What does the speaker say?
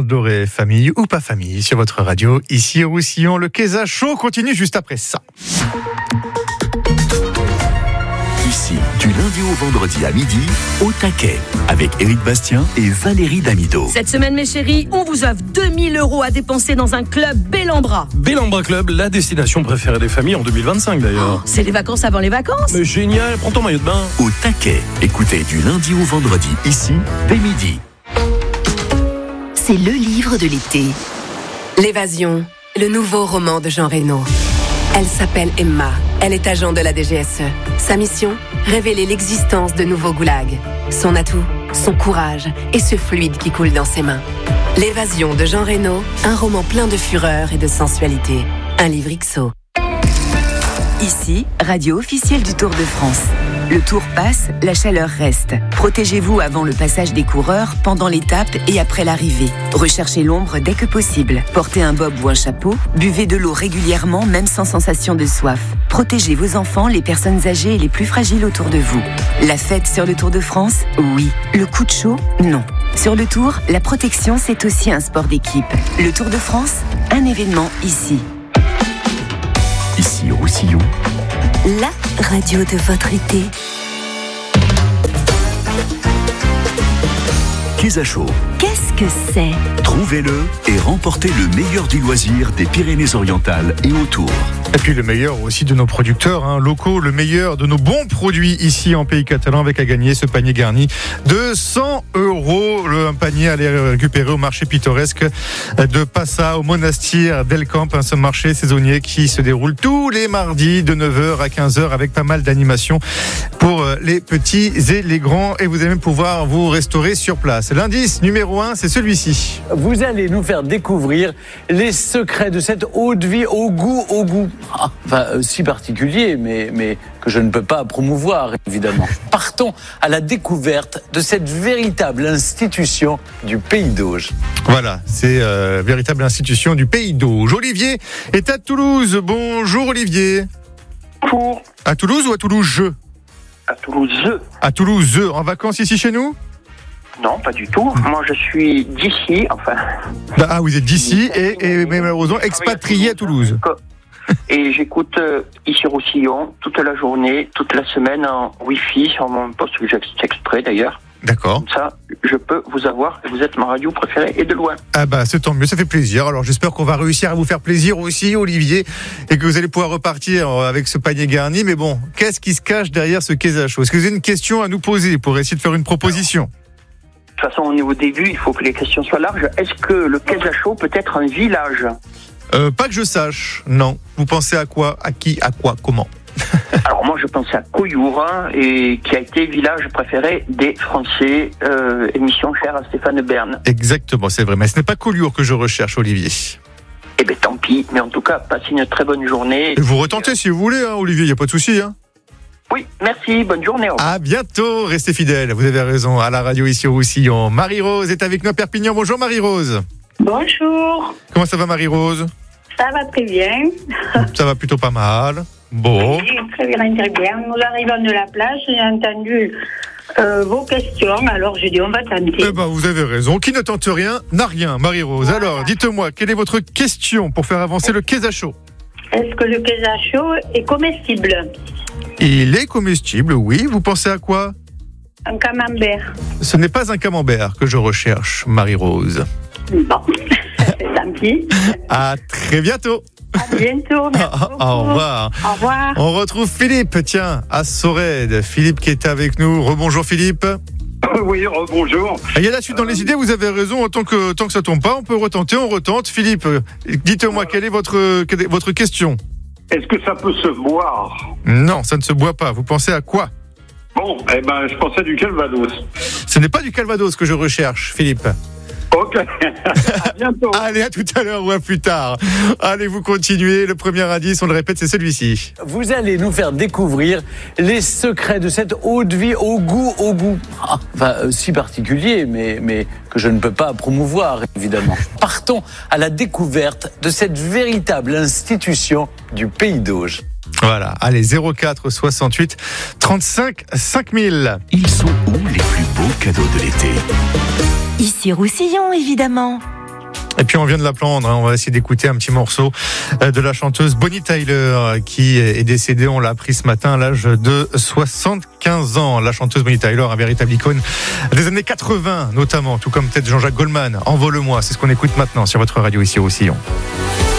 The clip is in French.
Doré, famille ou pas famille, sur votre radio. Ici au Roussillon, le Kéza Show continue juste après ça. Ici, du lundi au vendredi à midi, au taquet, avec Éric Bastien et Valérie Damido. Cette semaine, mes chéris, on vous offre 2000 € à dépenser dans un club Bellambra. Bellambra Club, la destination préférée des familles en 2025 d'ailleurs. C'est les vacances avant les vacances. Mais génial, prends ton maillot de bain. Au taquet, écoutez du lundi au vendredi, ici, dès midi. C'est le livre de l'été. L'évasion, le nouveau roman de Jean Reno. Elle s'appelle Emma. Elle est agent de la DGSE. Sa mission, révéler l'existence de nouveaux goulags. Son atout, son courage et ce fluide qui coule dans ses mains. L'évasion de Jean Reno, un roman plein de fureur et de sensualité. Un livre XO. Ici, radio officielle du Tour de France. Le Tour passe, la chaleur reste. Protégez-vous avant le passage des coureurs, pendant l'étape et après l'arrivée. Recherchez l'ombre dès que possible. Portez un bob ou un chapeau. Buvez de l'eau régulièrement, même sans sensation de soif. Protégez vos enfants, les personnes âgées et les plus fragiles autour de vous. La fête sur le Tour de France, oui. Le coup de chaud, non. Sur le Tour, la protection, c'est aussi un sport d'équipe. Le Tour de France, un événement ici. Ici au Roussillon, La radio de votre été. Kéza Show. Qu'est-ce que c'est ? Trouvez-le et remportez le meilleur du loisir des Pyrénées-Orientales et autour. Et puis le meilleur aussi de nos producteurs locaux, le meilleur de nos bons produits ici en Pays Catalan, avec à gagner ce panier garni de 100 €. Un panier à aller récupérer au marché pittoresque de Passa, au monastir d'El Camp, ce marché saisonnier qui se déroule tous les mardis de 9h à 15h avec pas mal d'animations pour les petits et les grands. Et vous allez même pouvoir vous restaurer sur place. L'indice numéro 1, c'est celui-ci. Vous allez nous faire découvrir les secrets de cette eau de vie au goût si particulier, mais que je ne peux pas promouvoir, évidemment. Partons à la découverte de cette véritable institution du Pays d'Auge. Voilà, c'est véritable institution du Pays d'Auge. Olivier est à Toulouse. Bonjour Olivier. Bonjour. À Toulouse ou à Toulouse? À Toulouse. À Toulouse, en vacances ici chez nous? Non, pas du tout. Moi, je suis d'ici, enfin. Ah, vous êtes d'ici mais malheureusement expatrié à Toulouse. Et j'écoute ici au Roussillon toute la journée, toute la semaine en Wi-Fi sur mon poste que j'ai exprès d'ailleurs. D'accord. Comme ça, je peux vous avoir. Vous êtes ma radio préférée et de loin. Ah bah c'est tant mieux, ça fait plaisir. Alors j'espère qu'on va réussir à vous faire plaisir aussi, Olivier, et que vous allez pouvoir repartir avec ce panier garni. Mais bon, qu'est-ce qui se cache derrière ce Kéza Show? Est-ce que vous avez une question à nous poser pour essayer de faire une proposition? De toute façon, au niveau début, il faut que les questions soient larges. Est-ce que le Kéza Show peut être un village? Pas que je sache, non. Vous pensez à quoi? À qui? À quoi? Comment? Alors moi je pensais à Collioure, et qui a été village préféré des Français, émission chère à Stéphane Bern. Exactement, c'est vrai, mais ce n'est pas Collioure que je recherche, Olivier. Eh bien tant pis, mais en tout cas, passez une très bonne journée. Et vous retentez si vous voulez, Olivier, il n'y a pas de souci. Oui, merci, bonne journée. À bientôt, restez fidèles, vous avez raison, à la radio ici au Roussillon. Marie-Rose est avec nous à Perpignan. Bonjour Marie-Rose. Bonjour. Comment ça va Marie-Rose? Ça va très bien. Ça va plutôt pas mal. Bon. Oui, très bien, très bien. Nous arrivons de la plage, j'ai entendu vos questions, alors j'ai dit on va tenter. Eh ben, vous avez raison. Qui ne tente rien n'a rien, Marie-Rose. Voilà. Alors, dites-moi, quelle est votre question pour faire avancer le Kéza Show? Est-ce que le Kéza Show est comestible? Il est comestible, oui. Vous pensez à quoi? Un camembert. Ce n'est pas un camembert que je recherche, Marie-Rose. Bon, tant pis. À très bientôt. À bientôt. Au revoir. Au revoir. On retrouve Philippe, tiens, à Sorède. Philippe qui est avec nous. Rebonjour Philippe. Oui, bonjour. Il y a la suite dans les idées, vous avez raison. Tant que ça tombe pas, on peut retenter, on retente. Philippe, dites-moi, quelle est votre question? Est-ce que ça peut se boire? Non, ça ne se boit pas. Vous pensez à quoi? Bon, je pensais du Calvados. Ce n'est pas du Calvados que je recherche, Philippe. Ok, à bientôt. Allez, à tout à l'heure ou à plus tard. Allez, vous continuez. Le premier indice, on le répète, c'est celui-ci. Vous allez nous faire découvrir les secrets de cette eau de vie au goût si particulier, mais que je ne peux pas promouvoir, évidemment. Partons à la découverte de cette véritable institution du Pays d'Auge. Voilà, allez, 04 68 35 5000. Ils sont où les plus beaux cadeaux de l'été? Ici Roussillon, évidemment. Et puis on vient de l'apprendre, on va essayer d'écouter un petit morceau de la chanteuse Bonnie Tyler qui est décédée, on l'a appris ce matin à l'âge de 75 ans. La chanteuse Bonnie Tyler, un véritable icône des années 80 notamment, tout comme peut-être Jean-Jacques Goldman. Envole-moi, c'est ce qu'on écoute maintenant sur votre radio ici au Roussillon.